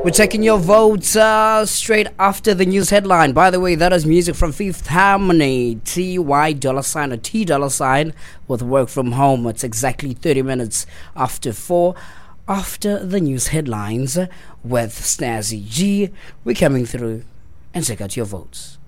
We're taking your votes straight after the news headline. By the way, that is music from Fifth Harmony, TY dollar sign or T dollar sign with Work From Home. It's exactly 30 minutes after 4. After the news headlines with Snazzy G, we're coming through and check out your votes.